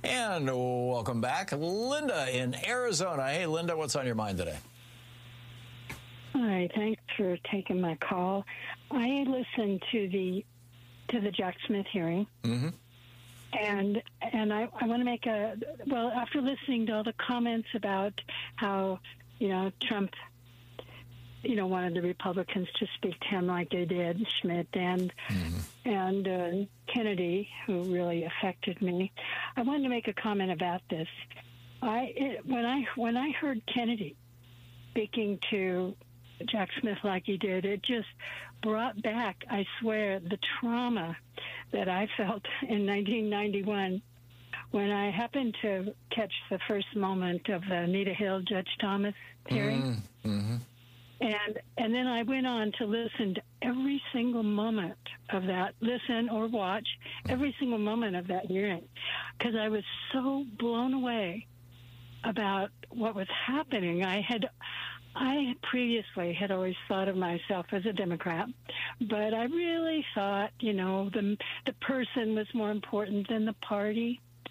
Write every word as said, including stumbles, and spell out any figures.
And welcome back, Linda in Arizona. Hey, Linda, what's on your mind today? Hi, thanks for taking my call. I listened to the to the Jack Smith hearing, mm-hmm. and and I, I want to make a well after listening to all the comments about how you know Trump, you know, wanted the Republicans to speak to him like they did, Schmidt and mm-hmm. and uh, Kennedy, who really affected me. I wanted to make a comment about this. I it, when I when I heard Kennedy speaking to Jack Smith like he did, it just brought back, I swear, the trauma that I felt in nineteen ninety-one when I happened to catch the first moment of the Anita Hill, Judge Thomas hearing. Mm-hmm. And and then I went on to listen to every single moment of that, listen or watch every single moment of that hearing, because I was so blown away about what was happening. I had, I previously had always thought of myself as a Democrat, but I really thought, you know, the the person was more important than the party.